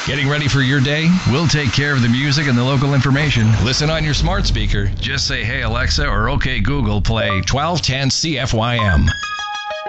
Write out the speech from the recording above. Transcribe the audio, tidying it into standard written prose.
Getting ready for your day? We'll take care of the music and the local information. Listen on your smart speaker. Just say, "Hey Alexa," or "Okay Google, play 1210 CFYM."